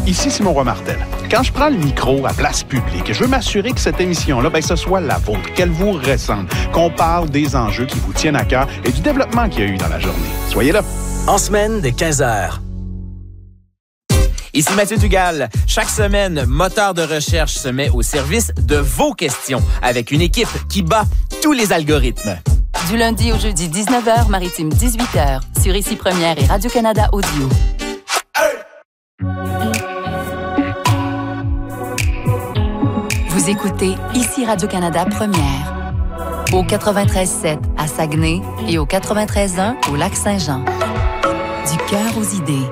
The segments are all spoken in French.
Ici Simon Roy Martel. Quand je prends le micro à place publique, je veux m'assurer que cette émission-là, ce soit la vôtre, qu'elle vous ressemble, qu'on parle des enjeux qui vous tiennent à cœur et du développement qu'il y a eu dans la journée. Soyez là. En semaine dès 15h. Ici Mathieu Dugal. Chaque semaine, Moteur de recherche se met au service de vos questions avec une équipe qui bat tous les algorithmes. Du lundi au jeudi, 19h, Maritime 18h, sur Ici Première et Radio-Canada Audio. Vous écoutez Ici Radio-Canada Première, au 93.7 à Saguenay et au 93.1 au Lac-Saint-Jean. Du cœur aux idées.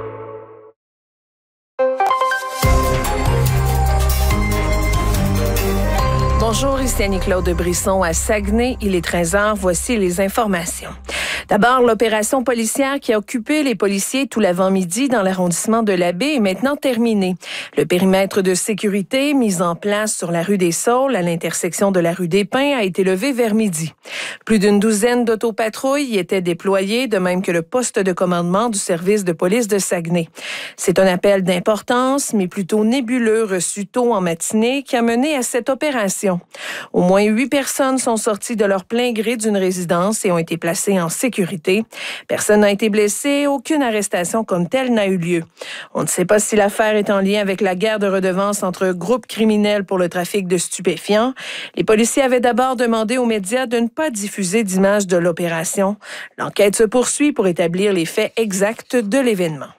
Bonjour, ici Annie-Claude Brisson à Saguenay. Il est 13h. Voici les informations. D'abord, l'opération policière qui a occupé les policiers tout l'avant-midi dans l'arrondissement de la Baie est maintenant terminée. Le périmètre de sécurité mis en place sur la rue des Saules à l'intersection de la rue des Pins a été levé vers midi. Plus d'une douzaine d'autopatrouilles y étaient déployées, de même que le poste de commandement du service de police de Saguenay. C'est un appel d'importance, mais plutôt nébuleux, reçu tôt en matinée, qui a mené à cette opération. Au moins 8 personnes sont sorties de leur plein gré d'une résidence et ont été placées en sécurité. Personne n'a été blessé, aucune arrestation comme telle n'a eu lieu. On ne sait pas si l'affaire est en lien avec la guerre de redevances entre groupes criminels pour le trafic de stupéfiants. Les policiers avaient d'abord demandé aux médias de ne pas diffuser d'images de l'opération. L'enquête se poursuit pour établir les faits exacts de l'événement.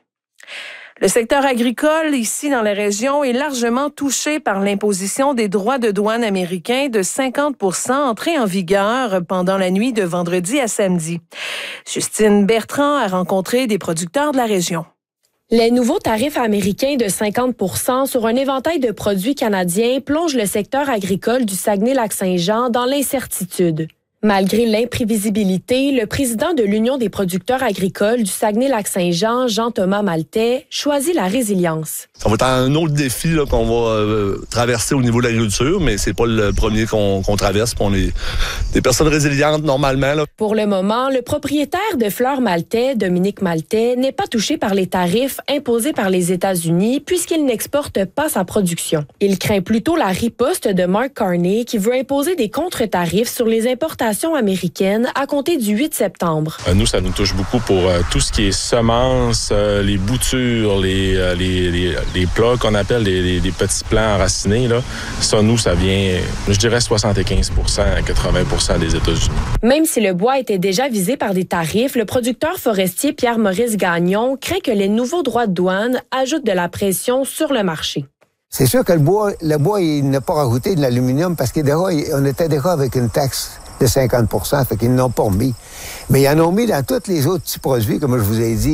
Le secteur agricole, ici dans la région, est largement touché par l'imposition des droits de douane américains de 50% entrés en vigueur pendant la nuit de vendredi à samedi. Justine Bertrand a rencontré des producteurs de la région. Les nouveaux tarifs américains de 50% sur un éventail de produits canadiens plongent le secteur agricole du Saguenay-Lac-Saint-Jean dans l'incertitude. Malgré l'imprévisibilité, le président de l'Union des producteurs agricoles du Saguenay-Lac-Saint-Jean, Jean-Thomas Maltais, choisit la résilience. Ça va être un autre défi là, qu'on va traverser au niveau de l'agriculture, mais c'est pas le premier qu'on traverse. On est des personnes résilientes normalement. Là. Pour le moment, le propriétaire de Fleurs Maltais, Dominique Maltais, n'est pas touché par les tarifs imposés par les États-Unis puisqu'il n'exporte pas sa production. Il craint plutôt la riposte de Mark Carney qui veut imposer des contre-tarifs sur les importations américaine à compter du 8 septembre. Nous, ça nous touche beaucoup pour tout ce qui est semences, les boutures, les plats qu'on appelle les petits plants enracinés. Là. Ça, nous, ça vient, je dirais, 75% à 80% des États-Unis. Même si le bois était déjà visé par des tarifs, le producteur forestier Pierre-Maurice Gagnon craint que les nouveaux droits de douane ajoutent de la pression sur le marché. C'est sûr que le bois, il n'a pas rajouté de l'aluminium parce qu'on était déjà avec une taxe de 50%, fait qu'ils n'ont pas remis. Mais ils en ont mis dans tous les autres petits produits, comme je vous ai dit,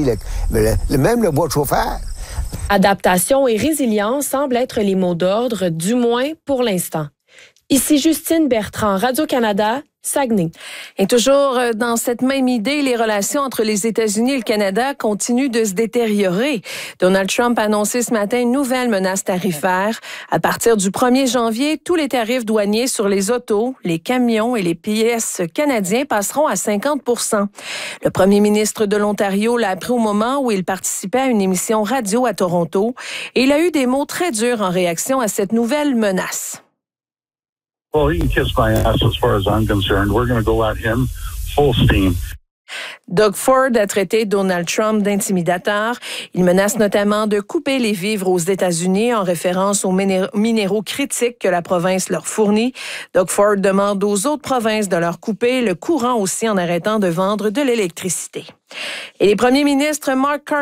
même le bois de chauffage. Adaptation et résilience semblent être les mots d'ordre, du moins pour l'instant. Ici Justine Bertrand, Radio-Canada, Saguenay. Et toujours dans cette même idée, les relations entre les États-Unis et le Canada continuent de se détériorer. Donald Trump a annoncé ce matin une nouvelle menace tarifaire. À partir du 1er janvier, tous les tarifs douaniers sur les autos, les camions et les pièces canadiens passeront à 50%. Le premier ministre de l'Ontario l'a appris au moment où il participait à une émission radio à Toronto et il a eu des mots très durs en réaction à cette nouvelle menace. Well, he can kiss my ass as far as I'm concerned. We're going to go at him full steam. Doug Ford a traité Donald Trump d'intimidateur. Il menace notamment de couper les vivres aux États-Unis en référence aux minéraux critiques que la province leur fournit. Doug Ford demande aux autres provinces de leur couper le courant aussi en arrêtant de vendre de l'électricité. Et les premiers ministres Mark Carney